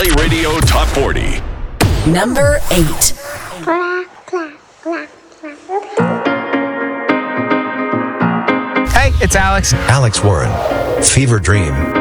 Play Radio Top 40. Number 8. Hey, it's Alex. Alex Warren, Fever Dream.